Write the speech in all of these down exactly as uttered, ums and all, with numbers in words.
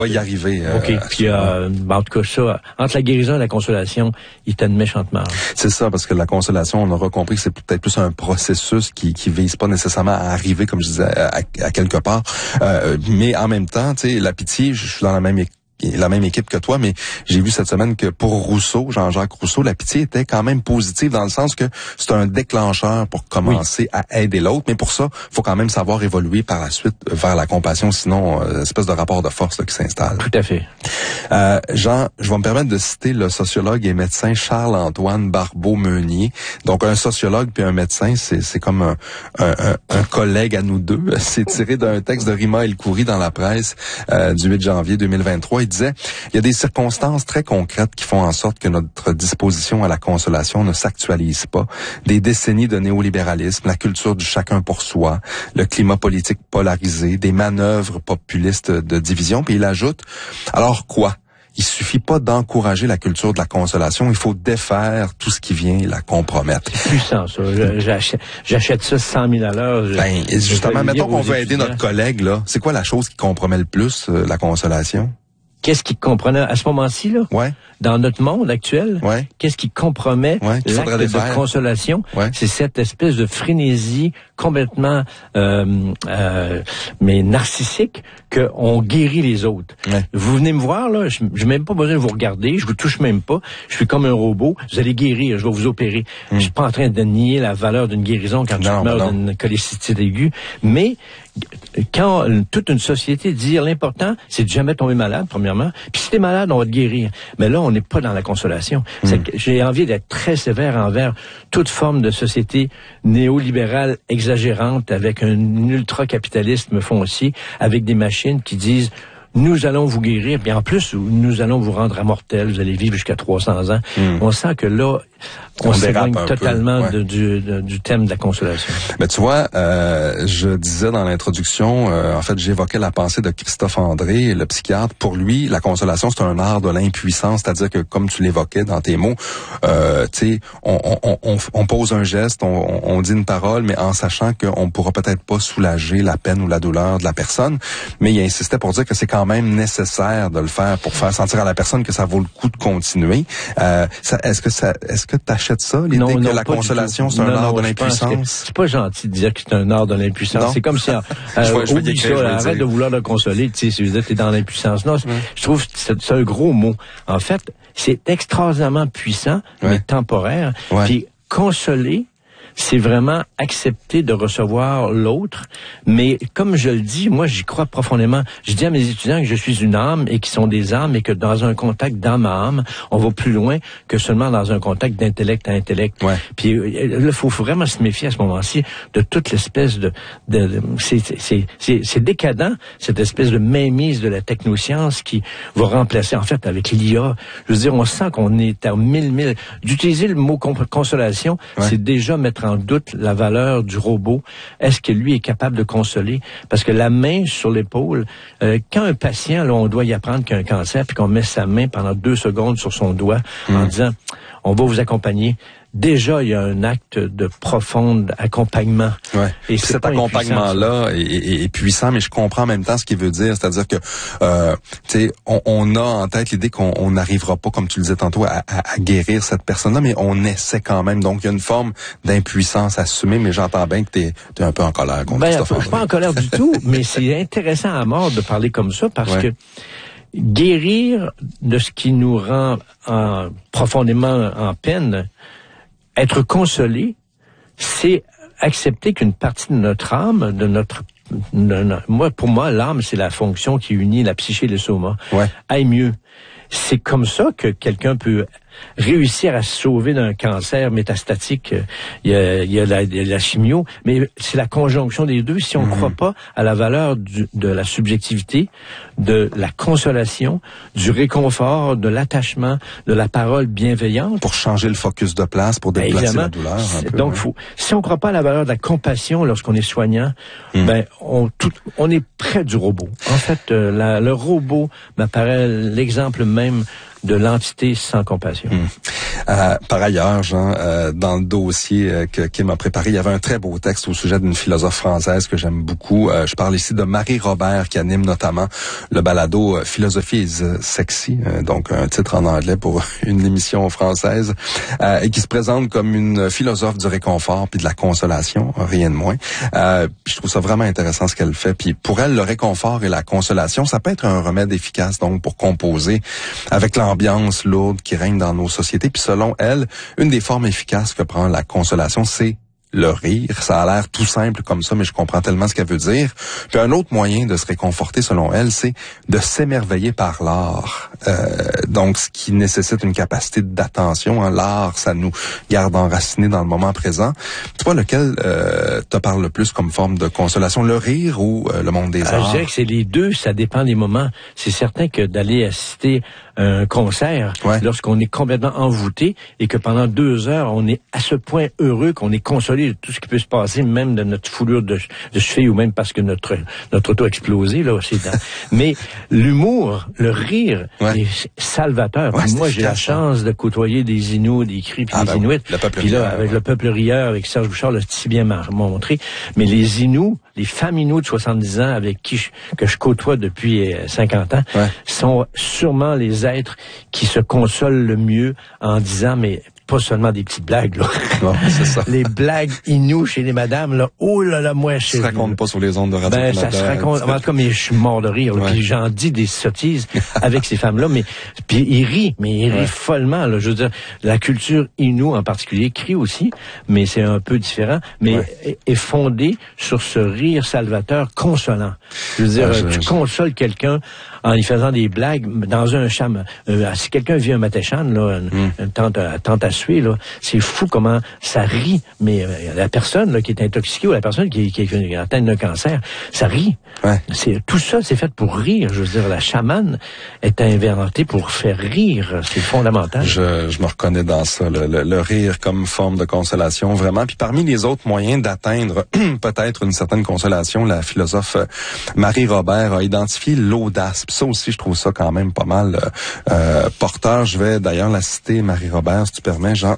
va y arriver. Euh, OK. Puis, euh, ben, en tout cas, ça, entre la guérison et la consolation, il t'a une méchante marge. C'est ça, parce que la consolation, on aura compris que c'est peut-être plus un processus qui qui vise pas nécessairement à arriver, comme je disais, à, à quelque part. Euh, mais en même temps, tu sais, la pitié, je suis dans la même équipe. la même équipe que toi, mais j'ai vu cette semaine que pour Rousseau, Jean-Jacques Rousseau, la pitié était quand même positive dans le sens que c'est un déclencheur pour commencer oui. à aider l'autre, mais pour ça, faut quand même savoir évoluer par la suite vers la compassion, sinon, euh, espèce de rapport de force là, qui s'installe. Tout à fait. Euh, Jean, je vais me permettre de citer le sociologue et médecin Charles-Antoine Barbeau-Meunier. Donc, un sociologue puis un médecin, c'est, c'est comme un, un, un, un collègue à nous deux. C'est tiré d'un texte de Rima El-Khoury dans la presse euh, du huit janvier deux mille vingt-trois. Il disait, il y a des circonstances très concrètes qui font en sorte que notre disposition à la consolation ne s'actualise pas. Des décennies de néolibéralisme, la culture du chacun pour soi, le climat politique polarisé, des manœuvres populistes de division. Puis il ajoute, alors quoi? Il suffit pas d'encourager la culture de la consolation, il faut défaire tout ce qui vient la compromettre. C'est puissant, ça. J'achète, j'achète ça cent mille à l'heure. Ben, justement, mettons qu'on veut aider notre collègue, là. C'est quoi la chose qui compromet le plus euh, la consolation? Qu'est-ce qui comprenait à ce moment-ci, là? Ouais. Dans notre monde actuel? Ouais. Qu'est-ce qui compromet ouais, l'acte de consolation? Ouais. C'est cette espèce de frénésie complètement, euh, euh, mais narcissique, qu'on guérit les autres. Ouais. Vous venez me voir, là, je n'ai même pas besoin de vous regarder, je vous touche même pas, je suis comme un robot, vous allez guérir, je vais vous opérer. Mm. Je suis pas en train de nier la valeur d'une guérison quand non, tu meurs d'une cholécystite aiguë, mais quand toute une société dit l'important, c'est de jamais tomber malade, premièrement. Puis si t'es malade, on va te guérir. Mais là, on n'est pas dans la consolation. Mm. C'est que j'ai envie d'être très sévère envers toute forme de société néolibérale exagérante avec un ultra-capitalisme foncier, avec des machines qui disent nous allons vous guérir, puis en plus, nous allons vous rendre immortels, vous allez vivre jusqu'à trois cents ans. Mm. On sent que là, on, on s'éloigne totalement peu, ouais. de, du, de, du thème de la consolation. Mais tu vois, euh, je disais dans l'introduction, euh, en fait, j'évoquais la pensée de Christophe André, le psychiatre. Pour lui, la consolation, c'est un art de l'impuissance, c'est-à-dire que, comme tu l'évoquais dans tes mots, euh, tu sais, on, on, on, on pose un geste, on, on dit une parole, mais en sachant qu'on ne pourra peut-être pas soulager la peine ou la douleur de la personne. Mais il insistait pour dire que c'est quand même nécessaire de le faire pour faire sentir à la personne que ça vaut le coup de continuer. Euh, ça, est-ce que ça, est-ce que t'achètes ça, l'idée non, que non, la consolation, c'est un non, art non, de l'impuissance? C'est pas gentil de dire que c'est un art de l'impuissance. C'est comme si, euh, je vois, je oublie ça, là, arrête de vouloir le consoler, tu sais, si t'es dans l'impuissance. Non, ouais. Je trouve que c'est, c'est un gros mot. En fait, c'est extraordinairement puissant, ouais. mais temporaire. Ouais. Puis consoler, c'est vraiment accepter de recevoir l'autre. Mais comme je le dis, moi, j'y crois profondément. Je dis à mes étudiants que je suis une âme et qu'ils sont des âmes et que dans un contact d'âme à âme, on va plus loin que seulement dans un contact d'intellect à intellect. Ouais. Puis là, il faut, faut vraiment se méfier à ce moment-ci de toute l'espèce de... de, de c'est, c'est, c'est, c'est décadent, cette espèce de mainmise de la technoscience qui va remplacer, en fait, avec l'I A. Je veux dire, on sent qu'on est à mille, mille... D'utiliser le mot consolation, ouais. c'est déjà mettre en doute la valeur du robot. Est-ce que lui est capable de consoler? Parce que la main sur l'épaule, euh, quand un patient, là, on doit y apprendre qu'il a un cancer, puis qu'on met sa main pendant deux secondes sur son doigt mmh. en disant, on va vous accompagner. Déjà, il y a un acte de profond accompagnement. Ouais. Et c'est cet accompagnement-là est, est, est puissant, mais je comprends en même temps ce qu'il veut dire. C'est-à-dire que, euh, tu sais, on, on a en tête l'idée qu'on n'arrivera pas, comme tu le disais tantôt, à, à, à guérir cette personne-là, mais on essaie quand même. Donc, il y a une forme d'impuissance assumée, mais j'entends bien que t'es, t'es un peu en colère contre ben, Christophe. Je suis pas en colère du tout, mais c'est intéressant à mort de parler comme ça parce ouais. que guérir de ce qui nous rend en, profondément en peine, être consolé, c'est accepter qu'une partie de notre âme, de notre, de notre moi, pour moi, l'âme, c'est la fonction qui unit la psyché et le soma, ouais. aille mieux. C'est comme ça que quelqu'un peut réussir à se sauver d'un cancer métastatique. Il y a, il y a, la, il y a la chimio, mais c'est la conjonction des deux. Si on ne mmh. croit pas à la valeur du, de la subjectivité, de la consolation, du réconfort, de l'attachement, de la parole bienveillante. Pour changer le focus de place, pour déplacer ben, la douleur. Un peu, donc, ouais. faut, si on ne croit pas à la valeur de la compassion lorsqu'on est soignant, mmh. ben on, tout, on est près du robot. En fait, euh, la, le robot m'apparaît l'exemple même de l'entité sans compassion. Hum. Euh, par ailleurs, Jean, euh, dans le dossier euh, que Kim a préparé, il y avait un très beau texte au sujet d'une philosophe française que j'aime beaucoup. Euh, je parle ici de Marie Robert, qui anime notamment le balado euh, Philosophie is Sexy, euh, donc un titre en anglais pour une émission française, euh, et qui se présente comme une philosophe du réconfort puis de la consolation, rien de moins. Euh, je trouve ça vraiment intéressant ce qu'elle fait. Puis pour elle, le réconfort et la consolation, ça peut être un remède efficace donc pour composer avec l'ambiance lourde qui règne dans nos sociétés. Puis selon elle, une des formes efficaces que prend la consolation, c'est le rire. Ça a l'air tout simple comme ça, mais je comprends tellement ce qu'elle veut dire. Puis un autre moyen de se réconforter, selon elle, c'est de s'émerveiller par l'art. Euh, donc, ce qui nécessite une capacité d'attention. Hein. L'art, ça nous garde enracinés dans le moment présent. Tu vois, lequel euh, te parle le plus comme forme de consolation, le rire ou euh, le monde des euh, arts? Je dirais que c'est les deux, ça dépend des moments. C'est certain que d'aller assister à un concert, ouais. lorsqu'on est complètement envoûté et que pendant deux heures, on est à ce point heureux qu'on est consolé de tout ce qui peut se passer, même de notre foulure de, de cheville ou même parce que notre notre auto a explosé là. C'est dans... Mais l'humour, le rire, ouais. est salvateur. Ouais, moi, j'ai la chance de côtoyer des Inuits, des Cris, puis ah, des ben Inuits. Oui, puis là, avec ouais. le peuple rieur, avec Serge Bouchard, l'a si bien montré. Mais les Inuits, les femmes Inuits de soixante-dix ans avec qui je, que je côtoie depuis cinquante ans, ouais. sont sûrement les êtres qui se consolent le mieux en disant, mais pas seulement des petites blagues, là. Non, c'est ça. Les blagues Inuits chez les madames, là, oh là là, moi, chez Ça se raconte pas sur les ondes de radio. Ben, ça se raconte. En tout cas, mais je suis mort de rire, là. Ouais. Puis j'en dis des sottises avec ces femmes-là, mais, puis ils rient, mais ils rient ouais. follement, là. Je veux dire, la culture Inuit en particulier crie aussi, mais c'est un peu différent, mais ouais. est, est fondée sur ce rire salvateur consolant. Je veux dire, ah, je, tu je... consoles quelqu'un en lui faisant des blagues dans un cham. Euh, si quelqu'un vit un matéchan, là, une, mm. une tente, tente à suer, là, c'est fou comment ça rit. Mais euh, la personne là, qui est intoxiquée ou la personne qui, qui est atteinte d'un cancer, ça rit. Ouais. C'est, tout ça, c'est fait pour rire. Je veux dire, la chamane est inventée pour faire rire. C'est fondamental. Je, je me reconnais dans ça, le, le, le rire comme forme de consolation, vraiment. Puis parmi les autres moyens d'atteindre peut-être une certaine consolation, la philosophe Marie Robert a identifié l'audace. Ça aussi, je trouve ça quand même pas mal euh, porteur. Je vais d'ailleurs la citer, Marie Robert, si tu permets, Jean.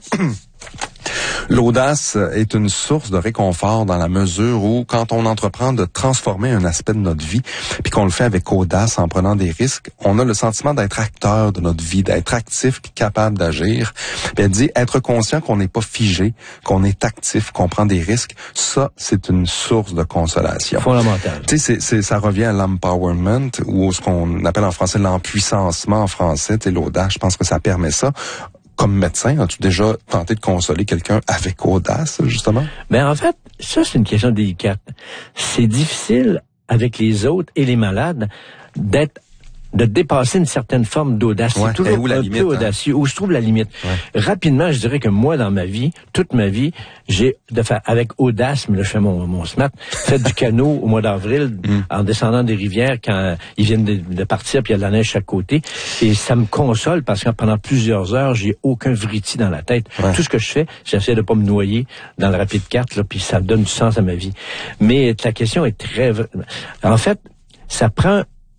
L'audace est une source de réconfort dans la mesure où, quand on entreprend de transformer un aspect de notre vie, puis qu'on le fait avec audace en prenant des risques, on a le sentiment d'être acteur de notre vie, d'être actif puis capable d'agir. Puis elle dit, être conscient qu'on n'est pas figé, qu'on est actif, qu'on prend des risques, ça, c'est une source de consolation. Fondamental. Tu sais, c'est, c'est, ça revient à l'empowerment, ou ce qu'on appelle en français l'empuissancement en français, tu sais, l'audace, je pense que ça permet ça. Comme médecin, as-tu déjà tenté de consoler quelqu'un avec audace, justement? Ben, en fait, ça, c'est une question délicate. C'est difficile avec les autres et les malades d'être de dépasser une certaine forme d'audace. Ouais, c'est toujours où la un limite, peu audacieux. Hein? Où je trouve la limite. Ouais. Rapidement, je dirais que moi, dans ma vie, toute ma vie, j'ai, de fa- avec audace, mais là, je fais mon, mon smat, fait du canot au mois d'avril, mm. en descendant des rivières quand ils viennent de, de partir, puis il y a de la neige chaque côté. Et ça me console parce que pendant plusieurs heures, j'ai aucun vriti dans la tête. Ouais. Tout ce que je fais, j'essaie de pas me noyer dans le rapide quatre, là, puis ça donne du sens à ma vie. Mais la question est très... En fait, ça prend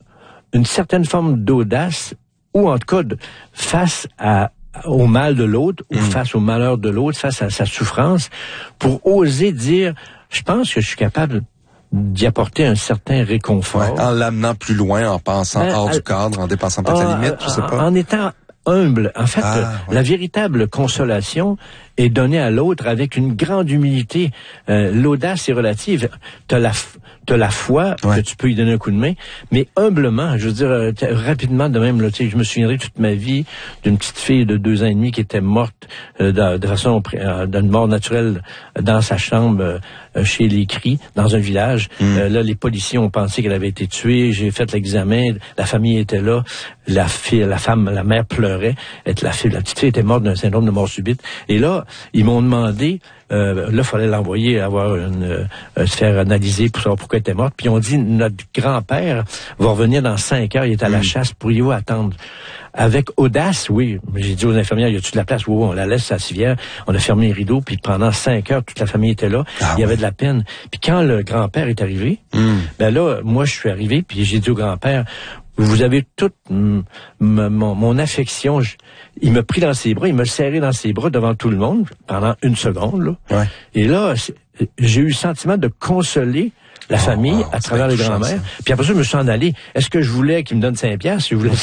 une certaine forme d'audace, ou en tout cas de, face à, au mal de l'autre, ou mmh. face au malheur de l'autre, face à sa souffrance, pour oser dire, je pense que je suis capable d'y apporter un certain réconfort. Ouais, en l'amenant plus loin, en pensant ben, hors à, du cadre, en dépassant peut-être la limite, je sais pas. En étant humble. En fait, ah, ouais. la véritable consolation est donnée à l'autre avec une grande humilité. Euh, l'audace est relative. T'as la, t'as la foi ouais. que tu peux y donner un coup de main, mais humblement, je veux dire, euh, rapidement de même, là, tu sais, je me souviendrai toute ma vie d'une petite fille de deux ans et demi qui était morte euh, de, de façon, euh, d'une mort naturelle dans sa chambre euh, chez les Cris, dans un village. Mm. Euh, là, les policiers ont pensé qu'elle avait été tuée. J'ai fait l'examen. La famille était là. La fille, la femme, la mère pleurait. La, fille, la petite fille était morte d'un syndrome de mort subite. Et là, ils m'ont demandé Euh, là, il fallait l'envoyer avoir une, euh, se faire analyser pour savoir pourquoi elle était morte. Puis on dit, notre grand-père va revenir dans cinq heures, il est à la mmh. chasse, pourriez-vous attendre? Avec audace, oui. J'ai dit aux infirmières, y a-tu de la place? Oui, on la laisse à la civière. On a fermé les rideaux, puis pendant cinq heures, toute la famille était là. Ah, il y avait ouais. de la peine. Puis quand le grand-père est arrivé, mmh. ben là, moi, je suis arrivé, puis j'ai dit au grand-père, vous avez toute m- m- mon, mon affection. Je, il m'a pris dans ses bras, il m'a serré dans ses bras devant tout le monde pendant une seconde. Là. Ouais. Et là, j'ai eu le sentiment de consoler la oh, famille wow, à travers les grands-mères. Puis après ça, je me suis en allé. Est-ce que je voulais qu'il me donne cinq piastres? Je voulais